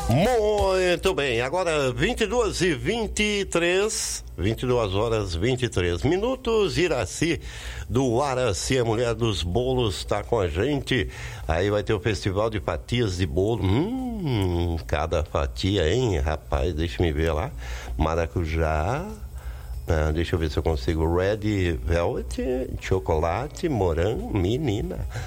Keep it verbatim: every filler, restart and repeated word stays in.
Muito bem, agora vinte e duas e vinte e três, vinte e duas horas vinte e três minutos. Iraci do Araci, a mulher dos bolos, está com a gente. Aí vai ter o festival de fatias de bolo. Hum, cada fatia, hein, rapaz? Deixa me ver lá. Maracujá. Ah, deixa eu ver se eu consigo. Red Velvet, chocolate, morango, menina.